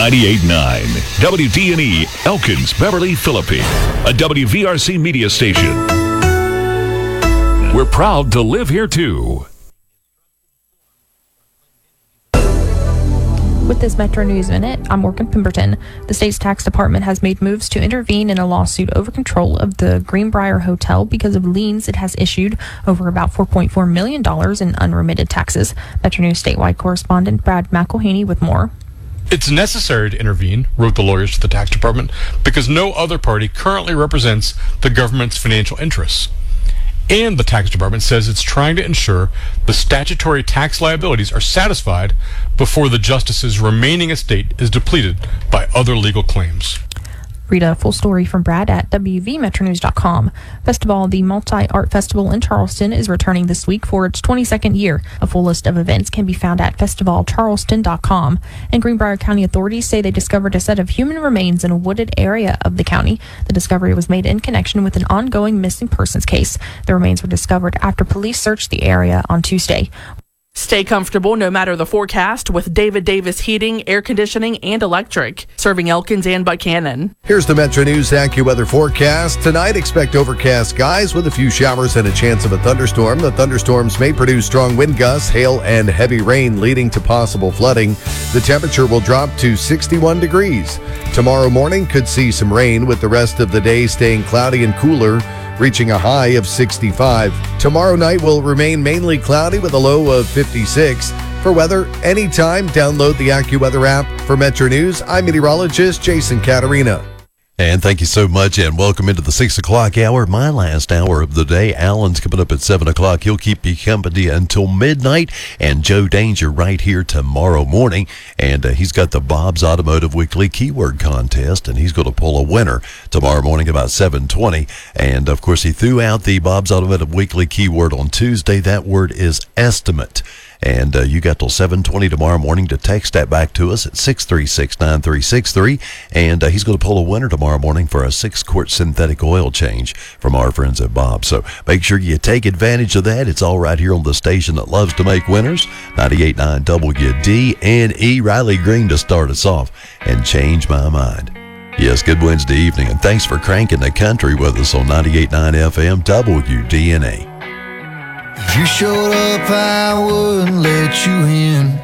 98.9 WDNE Elkins, Beverly, Philippine, a WVRC media station. We're proud to live here too. With this Metro News Minute, I'm Morgan Pemberton. The state's tax department has made moves to intervene in a lawsuit over control of the Greenbrier Hotel because of liens it has issued over about $4.4 million in unremitted taxes. Metro News statewide correspondent Brad McElhaney with more. It's necessary to intervene, wrote the lawyers to the tax department, because no other party currently represents the government's financial interests. And the tax department says it's trying to ensure the statutory tax liabilities are satisfied before the justice's remaining estate is depleted by other legal claims. Read a full story from Brad at WVMetroNews.com. Festival, the Multi-Art Festival in Charleston, is returning this week for its 22nd year. A full list of events can be found at festivalcharleston.com. And Greenbrier County authorities say they discovered a set of human remains in a wooded area of the county. The discovery was made in connection with an ongoing missing persons case. The remains were discovered after police searched the area on Tuesday. Stay comfortable no matter the forecast with David Davis Heating, Air Conditioning, and Electric, serving Elkins and Buchanan. Here's the Metro News AccuWeather forecast. Tonight, expect overcast skies with a few showers and a chance of a thunderstorm. The thunderstorms may produce strong wind gusts, hail, and heavy rain, leading to possible flooding. The temperature will drop to 61 degrees. Tomorrow morning could see some rain, with the rest of the day staying cloudy and cooler, reaching a high of 65. Tomorrow night will remain mainly cloudy with a low of 56. For weather anytime, download the AccuWeather app. For Metro News, I'm meteorologist Jason Caterina. And thank you so much, and welcome into the 6 o'clock hour, my last hour of the day. Alan's coming up at 7 o'clock. He'll keep you company until midnight, and Joe Danger right here tomorrow morning. And he's got the Bob's Automotive Weekly Keyword Contest, and he's going to pull a winner tomorrow morning about 7:20. And, of course, he threw out the Bob's Automotive Weekly keyword on Tuesday. That word is estimate. And you got till 7:20 tomorrow morning to text that back to us at 636-9363. And he's going to pull a winner tomorrow morning for a 6-quart synthetic oil change from our friends at Bob. So make sure you take advantage of that. It's all right here on the station that loves to make winners, 98.9 WDNE. Riley Green to start us off and change my mind. Yes, good Wednesday evening, and thanks for cranking the country with us on 98.9 FM WDNA. If you showed up, I wouldn't let you in.